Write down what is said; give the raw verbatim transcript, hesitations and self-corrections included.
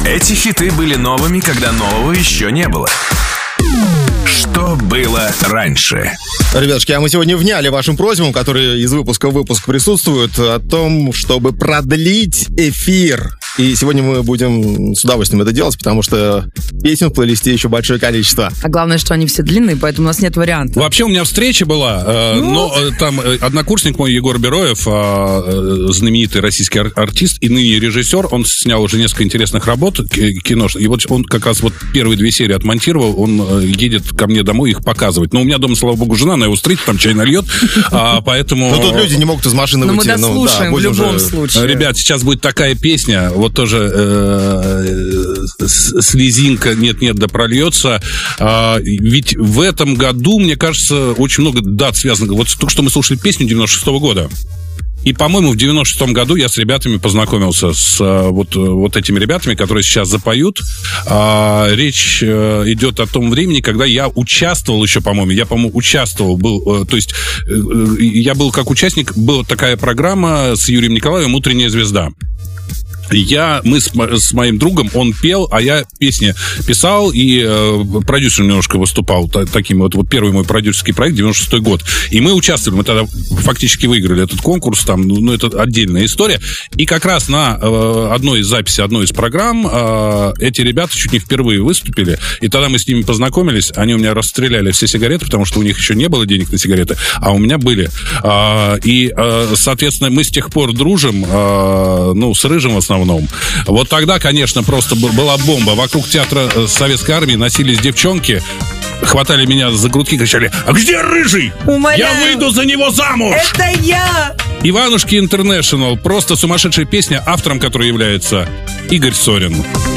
Эти хиты были новыми, когда нового еще не было. Что было раньше? Ребятушки, а мы сегодня вняли вашим просьбам, которые из выпуска в выпуск присутствуют, о том, чтобы продлить эфир. И сегодня мы будем с удовольствием это делать, потому что песен в плейлисте еще большое количество. А главное, что они все длинные, поэтому у нас нет вариантов. Вообще у меня встреча была, э, ну... но э, там э, однокурсник мой Егор Бероев, э, э, знаменитый российский ар- артист и ныне режиссер, он снял уже несколько интересных работ к- киношных, и вот он как раз вот первые две серии отмонтировал, он э, едет ко мне домой их показывать. Но у меня дома, слава богу, жена, она его встретит, там чай нальет, а, поэтому... Ну тут люди не могут из машины но выйти. Мы дослушаем, ну, да, в любом уже... случае. Ребят, сейчас будет такая песня, вот тоже э, слезинка нет-нет да прольется. А, ведь в этом году, мне кажется, очень много дат связано. Вот только что мы слушали песню девяносто шестого года. И, по-моему, в девяносто шестом году я с ребятами познакомился, с вот, вот этими ребятами, которые сейчас запоют. А, речь а, идет о том времени, когда я участвовал еще, по-моему, я, по-моему, участвовал, был, то есть я был как участник, была такая программа с Юрием Николаевым «Утренняя звезда». Я, мы с, с моим другом, он пел, а я песни писал и э, продюсером немножко выступал. Та, таким вот, вот первый мой продюсерский проект, девяносто шестой год. И мы участвовали, мы тогда фактически выиграли этот конкурс, там, ну, это отдельная история. И как раз на э, одной из записей, одной из программ э, эти ребята чуть не впервые выступили. И тогда мы с ними познакомились, они у меня расстреляли все сигареты, потому что у них еще не было денег на сигареты, а у меня были. Э, и, э, соответственно, мы с тех пор дружим, э, ну, с Рыжим в основном. Вот тогда, конечно, просто была бомба. Вокруг театра Советской Армии носились девчонки, хватали меня за грудки, кричали: «А где Рыжий? Умоляю. Я выйду за него замуж!» Это я! Иванушки Интернешнл. Просто сумасшедшая песня, автором которой является Игорь Сорин.